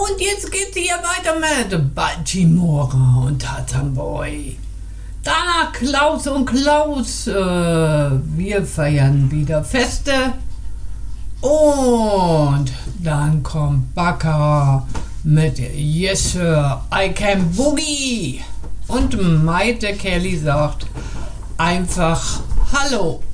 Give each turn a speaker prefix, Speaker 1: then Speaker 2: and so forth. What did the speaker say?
Speaker 1: Und jetzt geht's hier weiter mit Baltimore und Tarzan Boy. Danach Klaus und Klaus. Wir feiern wieder Feste. Und dann kommt Baccarat mit Yes Sir, I Can Boogie. Und Maite Kelly sagt einfach Hallo.